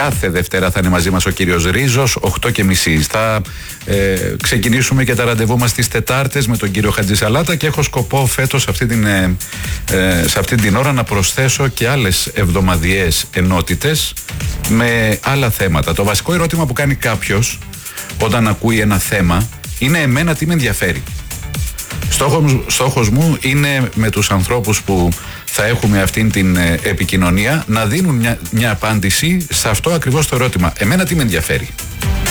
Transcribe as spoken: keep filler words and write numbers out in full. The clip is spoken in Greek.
κάθε Δευτέρα θα είναι μαζί μας ο κύριος Ρίζος, οκτώ και μισή. Θα ε, ξεκινήσουμε και τα ραντεβού μας τις Τετάρτες με τον κύριο Χατζησαλάτα και έχω σκοπό φέτος αυτή την, ε, ε, σε αυτή την ώρα να προσθέσω και άλλες εβδομαδιαίες ενότητες με άλλα θέματα. Το βασικό ερώτημα που κάνει κάποιος όταν ακούει ένα θέμα είναι εμένα τι με ενδιαφέρει. Στόχος, στόχος μου είναι με τους ανθρώπους που θα έχουμε αυτήν την ε, επικοινωνία να δίνουν μια, μια απάντηση σε αυτό ακριβώς το ερώτημα. Εμένα τι με ενδιαφέρει.